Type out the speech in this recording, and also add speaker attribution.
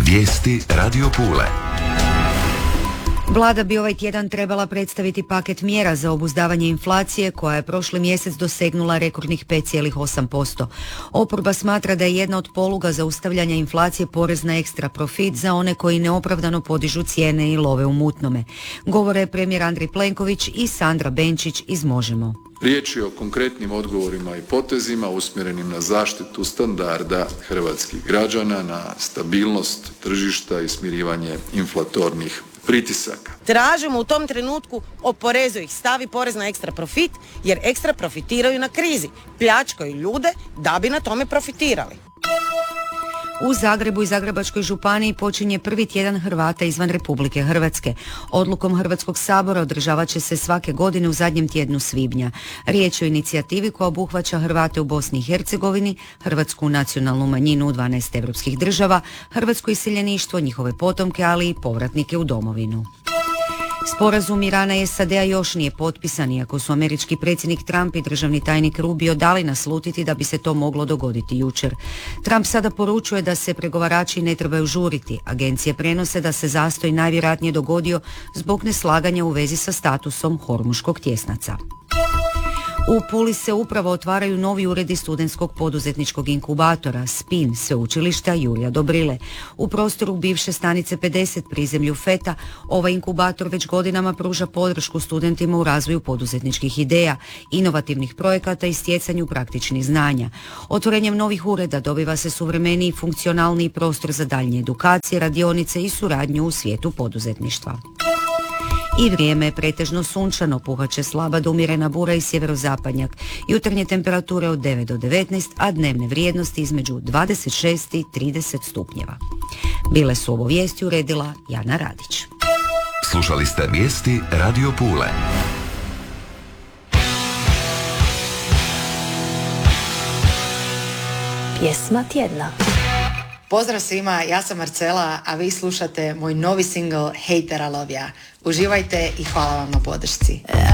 Speaker 1: Vijesti Radio Pule.
Speaker 2: Vlada bi ovaj tjedan trebala predstaviti paket mjera za obuzdavanje inflacije koja je prošli mjesec dosegnula rekordnih 5,8%. Oporba smatra da je jedna od poluga zaustavljanja inflacije porez na ekstra profit za one koji neopravdano podižu cijene i love u mutnome. Govore premijer Andrej Plenković i Sandra Benčić iz Možemo.
Speaker 3: Riječ je o konkretnim odgovorima i potezima usmjerenim na zaštitu standarda hrvatskih građana, na stabilnost tržišta i smirivanje inflatornih pritisaka.
Speaker 4: Tražimo u tom trenutku oporezuj ih, stavi porez na ekstra profit jer ekstra profitiraju na krizi, pljačkaju ljude da bi na tome profitirali.
Speaker 2: U Zagrebu i Zagrebačkoj županiji počinje prvi tjedan Hrvata izvan Republike Hrvatske. Odlukom Hrvatskog sabora održavat će se svake godine u zadnjem tjednu svibnja. Riječ je o inicijativi koja obuhvaća Hrvate u Bosni i Hercegovini, hrvatsku nacionalnu manjinu u 12 europskih država, hrvatsko iseljeništvo, njihove potomke, ali i povratnike u domovinu. Sporazum Irana i SAD-a još nije potpisan, iako su američki predsjednik Trump i državni tajnik Rubio dali naslutiti da bi se to moglo dogoditi jučer. Trump sada poručuje da se pregovarači ne trebaju žuriti. Agencije prenose da se zastoj najvjerojatnije dogodio zbog neslaganja u vezi sa statusom Hormuškog tjesnaca. U Puli se upravo otvaraju novi uredi studentskog poduzetničkog inkubatora SPIN sveučilišta Jurija Dobrile. U prostoru bivše stanice 50 prizemlju FETA ovaj inkubator već godinama pruža podršku studentima u razvoju poduzetničkih ideja, inovativnih projekata i stjecanju praktičnih znanja. Otvorenjem novih ureda dobiva se suvremeniji i funkcionalniji prostor za daljnje edukacije, radionice i suradnju u svijetu poduzetništva. I vrijeme je pretežno sunčano, puhat slaba do umjerena bura i sjeverozapadnjak. Jutarnje temperature od 9 do 19, a dnevne vrijednosti između 26 i 30 stupnjeva. Bile su ovo vijesti uredila Jana Radić.
Speaker 1: Slušali ste vijesti Radio Pule.
Speaker 5: Pjesma tjedna.
Speaker 6: Pozdrav svima, ja sam Marcela, a vi slušate moj novi single Hejtera Lovija. Uživajte i hvala vam na podršci.